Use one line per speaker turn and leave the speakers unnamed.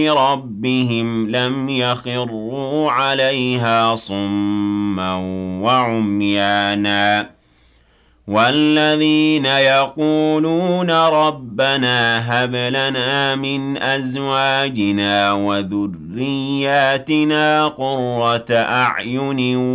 ربهم لم يخروا عليها صما وعميانا والذين يقولون ربنا هب لنا من أزواجنا وذرياتنا قرة أعين